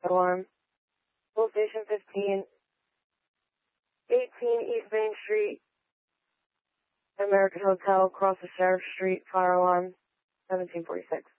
alarm. Police Station 15, 18 East Main Street, American Hotel, across the Sheriff Street, fire alarm, 1746.